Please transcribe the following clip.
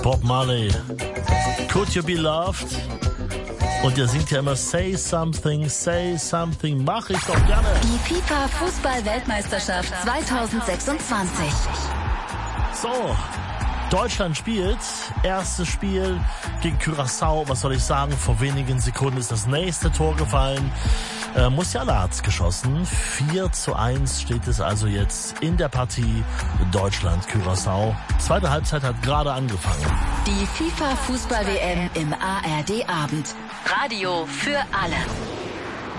Bob Marley, Could You Be Loved? Und ihr singt ja immer Say Something, mach ich doch gerne. Die FIFA Fußball-Weltmeisterschaft 2026. So, Deutschland spielt. Erstes Spiel gegen Curaçao. Was soll ich sagen? Vor wenigen Sekunden ist das nächste Tor gefallen. Musiala hat's geschossen. 4:1 steht es also jetzt in der Partie Deutschland-Curaçao. Zweite Halbzeit hat gerade angefangen. Die FIFA Fußball-WM im ARD-Abend. Radio für alle.